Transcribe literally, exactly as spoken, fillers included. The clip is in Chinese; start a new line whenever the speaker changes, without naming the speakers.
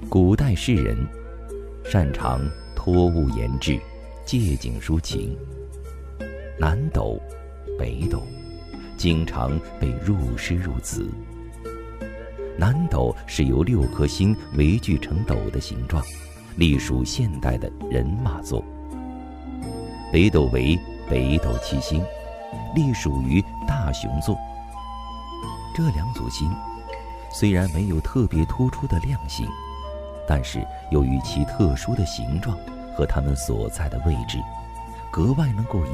古代诗人，擅长托物言志，借景抒情。南斗、北斗经常被入诗入词。南斗是由六颗星围聚成斗的形状，隶属现代的人马座。北斗为北斗七星，隶属于大熊座。这两组星虽然没有特别突出的亮性，但是由于其特殊的形状和它们所在的位置，格外能够